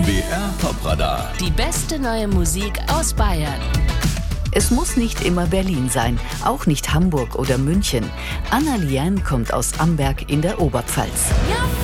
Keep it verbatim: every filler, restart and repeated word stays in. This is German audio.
B R Top-Radar. Die beste neue Musik aus Bayern. Es muss nicht immer Berlin sein, auch nicht Hamburg oder München. Anna Liane kommt aus Amberg in der Oberpfalz. Ja,